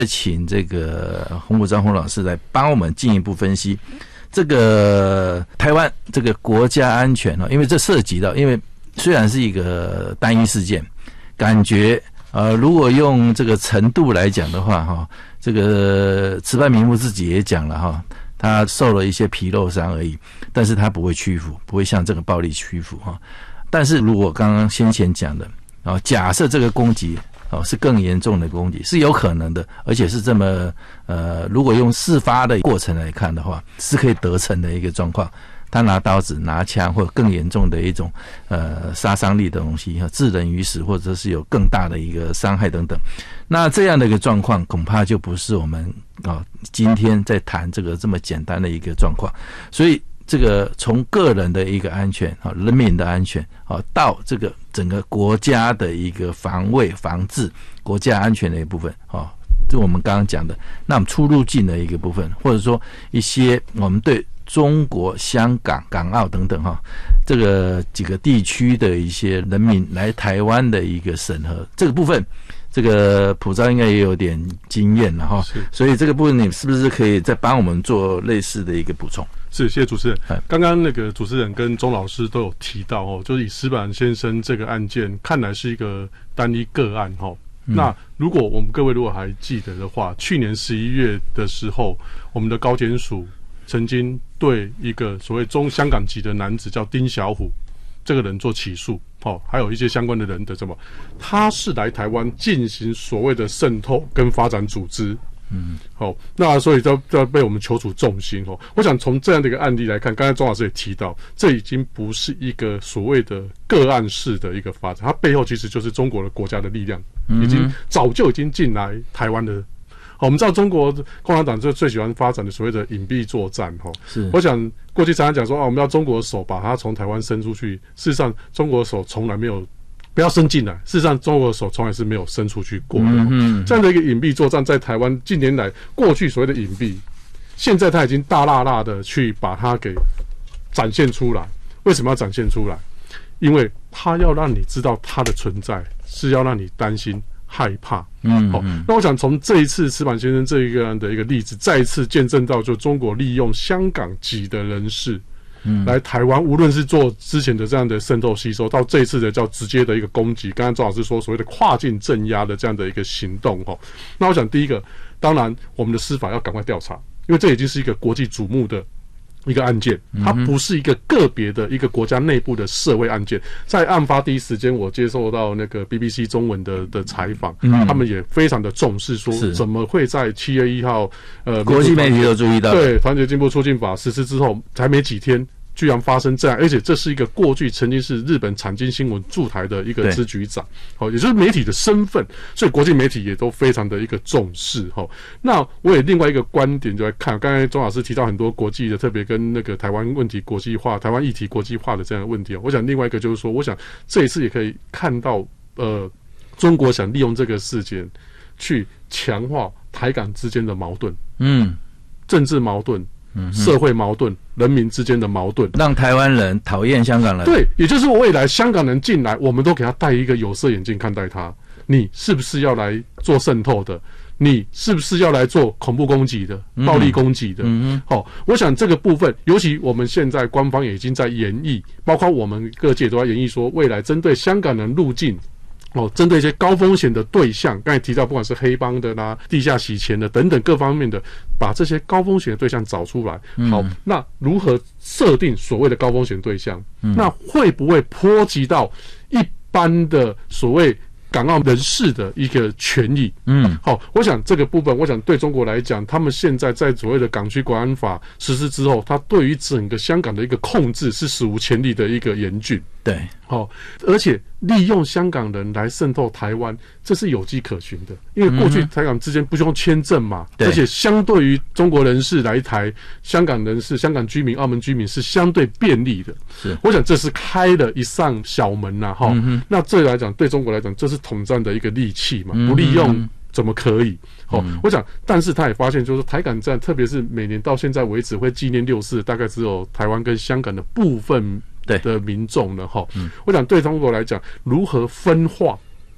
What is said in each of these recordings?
请这个洪武章洪老师来帮我们进一步分析这个台湾这个国家安全，因为这涉及到，因为虽然是一个单一事件，感觉如果用这个程度来讲的话，这个池半明夫自己也讲了，他受了一些皮肉伤而已，但是他不会屈服，不会向这个暴力屈服。但是如果刚刚先前讲的，假设这个攻击是更严重的攻击，是有可能的，而且是这么如果用事发的过程来看的话，是可以得逞的一个状况。他拿刀子、拿枪，或者更严重的一种杀伤力的东西，致人于死，或者是有更大的一个伤害等等。那这样的一个状况，恐怕就不是我们今天在谈这个这么简单的一个状况。所以这个从个人的一个安全，人民的安全，到这个整个国家的一个防卫、防治、国家安全的一部分，就我们刚刚讲的，那我们出入境的一个部分，或者说一些我们对中国、香港、港澳等等这个几个地区的一些人民来台湾的一个审核，这个部分，这个普照应该也有点经验了哈，所以这个部分你是不是可以再帮我们做类似的一个补充？ 是，谢谢主持人。刚刚那个主持人跟钟老师都有提到就是以石板先生这个案件，看来是一个单一个案那如果我们各位如果还记得的话，去年11月的时候，我们的高检署曾经对一个所谓香港籍的男子叫丁小虎这个人做起诉，还有一些相关的人的他是来台湾进行所谓的渗透跟发展组织。那所以就要被我们求处重刑。我想从这样的一个案例来看，刚才钟老师也提到，这已经不是一个所谓的个案式的一个发展，它背后其实就是中国的国家的力量，早就已经进来台湾的。我们知道中国共产党就最喜欢发展的所谓的隐蔽作战。我想过去常常讲说我们要中国的手把它从台湾伸出去，事实上中国的手从来没有不要伸进来，事实上中国的手从来是没有伸出去过的。这样的一个隐蔽作战在台湾近年来，过去所谓的隐蔽，现在它已经大辣辣的去把它给展现出来。为什么要展现出来？因为它要让你知道它的存在，是要让你担心害怕。那我想从这一次石板先生这一个样的一个例子，再一次见证到就中国利用香港籍的人士来台湾，无论是做之前的这样的渗透吸收，到这一次的叫直接的一个攻击，刚刚周老师说所谓的跨境镇压的这样的一个行动。那我想第一个，当然我们的司法要赶快调查，因为这已经是一个国际瞩目的一个案件，它不是一个个别的一个国家内部的社会案件。在案发第一时间，我接受到那个 BBC 中文的采访，他们也非常的重视，说怎么会在7月1号国际媒体都注意到， 对团结进步促进法实施之后，才没几天，居然发生这样，而且这是一个过去曾经是日本产经新闻驻台的一个支局长，也就是媒体的身份，所以国际媒体也都非常的一个重视。那我也另外一个观点就来看，刚才钟老师提到很多国际的，特别跟那个台湾问题国际化、台湾议题国际化的这样的问题。我想另外一个就是说，我想这一次也可以看到，中国想利用这个事件去强化台港之间的矛盾，政治矛盾。社会矛盾、人民之间的矛盾， 让台湾人讨厌香港人。 对，也就是未来香港人进来，我们都给他戴一个有色眼镜看待他。你是不是要来做渗透的？你是不是要来做恐怖攻击的、暴力攻击的？我想这个部分，尤其我们现在官方也已经在研议，包括我们各界都在研议说，未来针对香港人入境。针对一些高风险的对象，刚才提到不管是黑帮的啦、地下洗钱的等等各方面的，把这些高风险的对象找出来。好，那如何设定所谓的高风险对象？那会不会波及到一般的所谓港澳人士的一个权益？好，我想这个部分，我想对中国来讲，他们现在在所谓的港区国安法实施之后，他对于整个香港的一个控制是史无前例的一个严峻。 对， 而且利用香港人来渗透台湾，这是有迹可循的。因为过去台港之间不用签证嘛，而且相对于中国人士来台，香港人士、香港居民、澳门居民是相对便利的。是，我想这是开了一扇小门呐，那这来讲，对中国来讲，这是统战的一个利器嘛，不利用怎么可以？我想，但是他也发现，就是台港战，特别是每年到现在为止会纪念6·4，大概只有台湾跟香港的部分的民众呢，我想对中国来讲，如何分化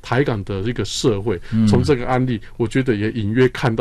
台港的这个社会，从这个案例，我觉得也隐约看到